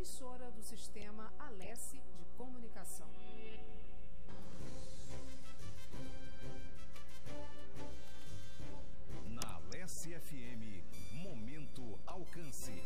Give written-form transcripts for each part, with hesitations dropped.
emissora do Sistema Alesse de Comunicação. Na Alesse FM, Momento Alcance.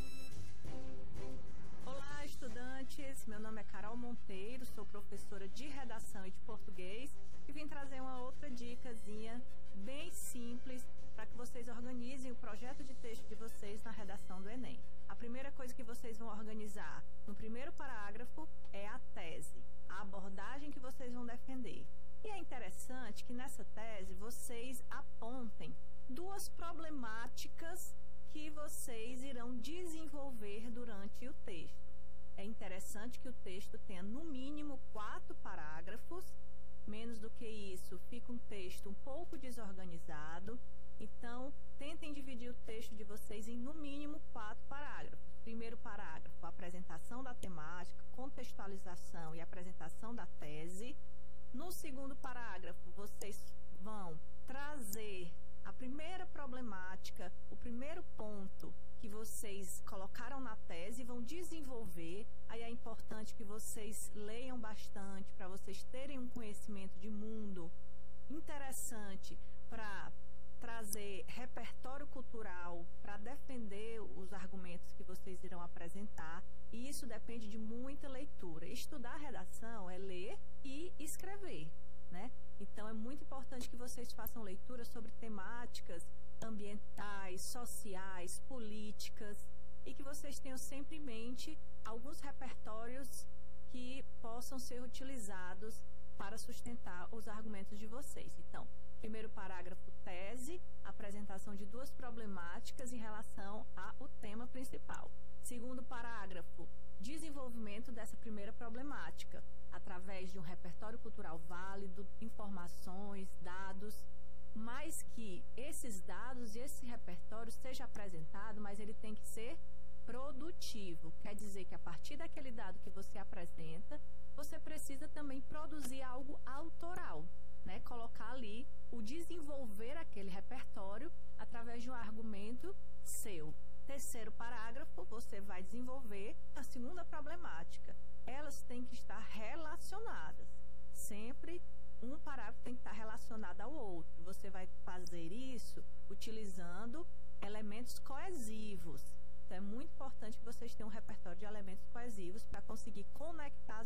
Olá, estudantes! Meu nome é Carol Monteiro, sou professora de redação e de português e vim trazer uma outra dicasinha bem simples para que vocês organizem o projeto de texto de vocês na redação do Enem. A primeira coisa que vocês vão organizar no primeiro parágrafo é a tese, a abordagem que vocês vão defender. E é interessante que nessa tese vocês apontem duas problemáticas que vocês irão desenvolver durante o texto. É interessante que o texto tenha no mínimo 4 parágrafos, menos do que isso fica um texto um pouco desorganizado. Então, tentem dividir o texto de vocês em no mínimo 4 parágrafos. Primeiro parágrafo, apresentação da temática, contextualização e apresentação da tese. No segundo parágrafo, vocês vão trazer a primeira problemática, o primeiro ponto que vocês colocaram na tese e vão desenvolver. Aí é importante que vocês leiam bastante para vocês terem um conhecimento de mundo interessante para trazer repertório cultural, para defender os argumentos que vocês irão apresentar. E isso depende de muita leitura. Estudar redação é ler e escrever, né? Então é muito importante que vocês façam leitura sobre temáticas ambientais, sociais, políticas e que vocês tenham sempre em mente alguns repertórios que possam ser utilizados para sustentar os argumentos de vocês. Então, primeiro parágrafo, tese, apresentação de duas problemáticas em relação ao tema principal. Segundo parágrafo, desenvolvimento dessa primeira problemática, através de um repertório cultural válido, informações, dados, mas que esses dados e esse repertório seja apresentado, mas ele tem que ser produtivo. Quer dizer que a partir daquele dado que você apresenta, você precisa também produzir algo autoral, né? Colocar ali o desenvolver aquele repertório através de um argumento seu. Terceiro parágrafo, você vai desenvolver a segunda problemática. Elas têm que estar relacionadas. Sempre um parágrafo tem que estar relacionado ao outro. Você vai fazer isso utilizando elementos coesivos. Então, é muito importante que vocês tenham um repertório de elementos coesivos para conseguir conectar